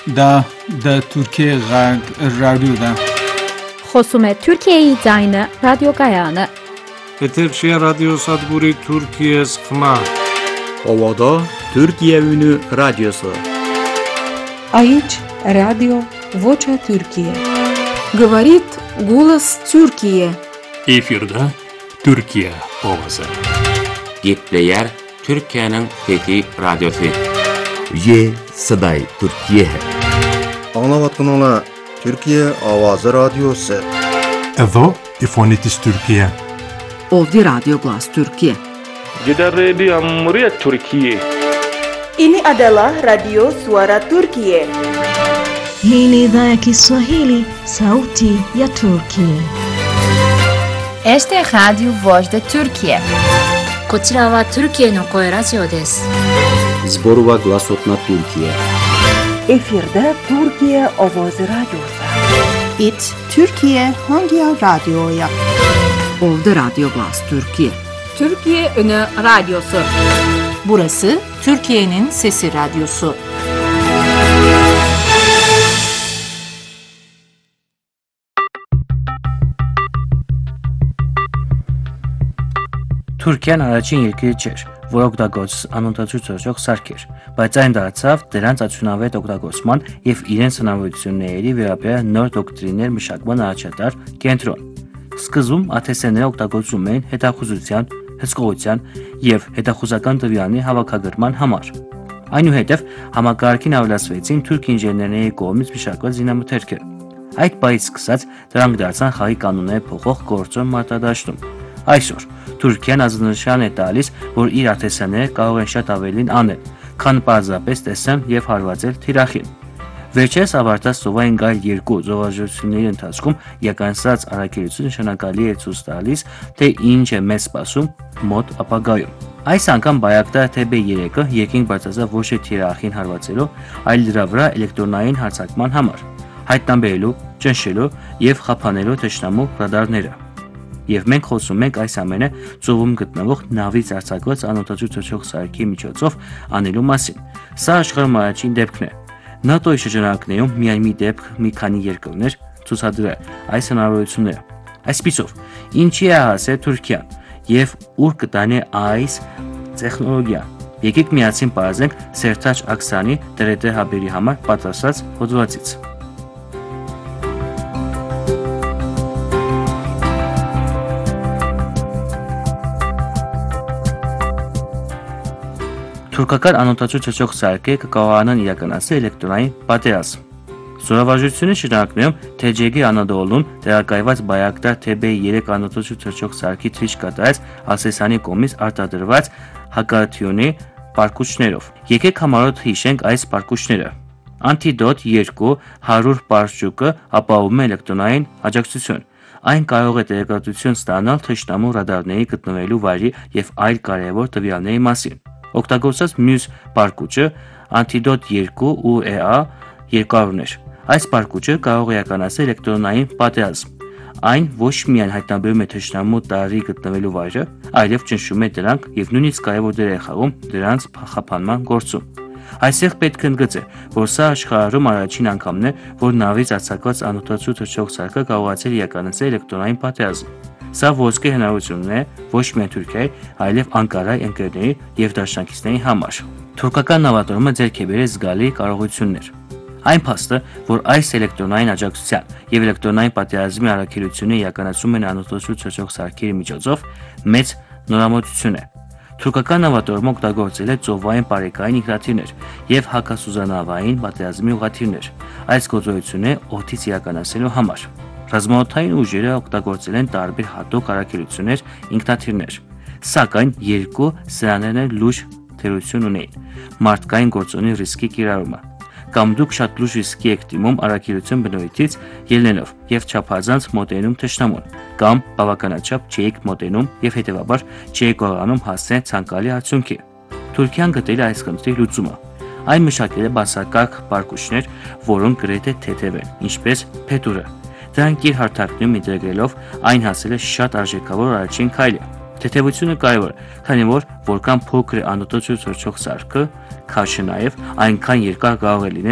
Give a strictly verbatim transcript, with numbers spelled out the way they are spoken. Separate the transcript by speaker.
Speaker 1: دا دا Թուրքիե ռադիոդա
Speaker 2: Խոսում է Թուրքիայի ձայնը ռադիոկայանը
Speaker 3: Eterşehir Radyo Sadburi Türkiye Sıkma
Speaker 4: Ovada Türkiye Ünü Radyosu
Speaker 5: Aici Radio Vocea Türkiye
Speaker 6: Говорит голос Türkiye
Speaker 7: Efirde Türkiye Ovası
Speaker 8: Gitleyer Türkiye'nin Fethi Radyosu
Speaker 9: Ye Saday Türkiye
Speaker 10: Anlavatkanala Türkiye Avazı Radyosu
Speaker 11: Evo İfonitis Türkiye
Speaker 12: Ovdi Radyo Glas Türkiye
Speaker 13: Jeddah Radio Amriyat Türkiye
Speaker 14: Ini adalah Radio Suara Türkiye
Speaker 15: Hii ni idhaa ya Kiswahili Sauti ya Turkiye
Speaker 16: Este é Radio Voz da Turkiye
Speaker 17: こちらはトルキエの声ラジオです
Speaker 4: Zborova Glasotna Türkiye
Speaker 14: Efirde Türkiye Avazı Radyosu
Speaker 18: It Türkiye Hangi Radyo'ya
Speaker 12: Ovdi Radyo Glas Türkiye
Speaker 6: Türkiye Ünü Radyosu
Speaker 19: Burası Türkiye'nin Sesi Radyosu
Speaker 20: Թուրքիան առաջին երկիրը չէր, որ օգտագործեց անօդաչու թռչող սարքեր, բայց այն դարձավ դրանց արդյունավետ օգտագործման եւ իրենց հնարավորությունների վերաբերյալ նոր դոկտրիններ մշակման առաջատար կենտրոն։ Սկզբում ԱԹՍ-ները օգտագործում էին հետախուզության, հսկողության եւ հետախուզական տվյալների հավաքագրման համար։ Այնուհետև համակարգին ավելացվեցին թուրք ինժեներների կողմից մշակված զինամթերքը։ Այդ պահից սկսած դրանք դարձան խաղի կանոնները փոխող գործոն մարտադաշտում։ Այսօր Թուրքիան ազդանշան է տալիս, որ իր ԱԹՍ-ները կարող են շատ ավելին անել, քան պարզապես տեսնել եւ հարվածել թիրախին։ Վերջերս ավարտած սովային գալ երկու զորավարժությունների ընթացքում իրականացած առաքելությունը նշանակալի է ցույց տալիս, թե ինչ է մեզ սպասում մոտ ապագայում։ Այս անգամ Բայակտար Թ B երեքը երկինք բարձրացավ ոչ թե թիրախին հարվածելով, այլ դրա վրա էլեկտրոնային հարձակման համար, հայտնաբերելու, ճնշելու եւ խափանելու թշնամու ռադարները։ Եվ մենք խոսում ենք այս ամենը ծովում գտնվող նավից արձակված անօդաչու թռչող սարքի միջոցով անելու մասին։ Սա աշխարհում առաջին դեպքն է։ ՆԱՏՕ-ի շրջանակներում միայն մի դեպք մի քանի երկրներ ցուցադրել այս հնարավորությունները։ Այսպիսով, ինչի է հասել Թուրքիան եւ ուր կտանի այս տեխնոլոգիան։ Եկեք միասին բարձենք Սերտաջ Աքսանի Տ R T հաբերի համար պատրաստած հոդվածից։ Թուրքական անօդաչու թռչող սարքերը կկարողանան իրականացնել էլեկտրոնային պատերազմ։ Զորավարժությունների շրջանակներում Թ Ջ G Անադոլուն տեղակայված Բայակտար Թ B երեք անօդաչու թռչող սարքի թռիչք կատարած ԱՍԵՍ-անի կողմից արտադրված հակառակությունների պարկուճներով։ Եկեք համառոտ հիշենք այս պարկուճները։ Անտիդոտ երկու հարյուր պարճուկը ապահովում է էլեկտրոնային աջակցություն։ Այն կարող է տեղեկատվություն ստանալ թշնամու ռադարների գտնվելու վայրի եւ այլ կարեւոր տվյալների մասին։ Օգտագործած մյուս պարկուճը Անտիդոտ երկու U E A երկարուն էր։ Այս պարկուճը կարող է իրականացնել էլեկտրոնային պատերազմ։ Այն ոչ միայն հայտնաբերում է թշնամու տարի գտնվելու վայրը, այլև ճնշում է դրանք եւ նույնիսկ կարևոր դեր է խաղում դրանց խափանման գործում։ Այստեղ պետք է ընդգծել, որ սա աշխարհում առաջին անգամն է, որ նավից արձակված անօդաչու թռչող սարքը կարողացել իրականացնել էլեկտրոնային պատերազմ։ Սա ոսկե հնարավորություն է ոչ միայն Թուրքիայի, այլև Անկարայի ընկերների եւ դաշնակիցների համար։ Թուրքական նավատորմը ձեռք է բերել զգալի կարողություններ։ Այն փաստը, որ այս էլեկտրոնային աջակցության եւ էլեկտրոնային պատերազմի առաքելությունը իրականացում են անօդաչու թռչող սարքերի միջոցով, մեծ նորամուծություն է։ Թուրքական նավատորմը օգտագործել է ծովային բարեկային ինքնաթիռներ եւ հակասուզանավային պատերազմի ուղղաթիռներ։ Այս գործողությունները օդից իրականացնելու համար ռազմաօդային ուժերը օգտագործել են տարբեր հատուկ առաքելություններ, ինքնաթիռներ, սակայն երկու սրաներն լուրջ թերություն ունեին՝ մարդկային գործոնի ռիսկի կիրառումը։ Կամ դուք շատ լուրջ ռիսկի եք դիմում առաքելություն բնույթից ելնելով եւ չափազանց մոտենում թշնամուն, կամ բավականաչափ չեք մոտենում եւ հետեւաբար չեք կարողանում հասնել ցանկալի արդյունքի։ Թուրքիան գտել է այս խնդրի լուծումը։ Այն մշակել է բացակայք պարկուճներ, որոնք գրեթե թեթև են, ինչպես փետուրը։ Դրանք իր հարթակներում ինտեգրելով այն հասել է շատ արժեքավոր առաջին քայլը։ Թեթևությունը կարևոր է, քանի որ որքան փոքր է անօդաչու թռչող սարքը, քաշը նաև այնքան երկար կարող է լինել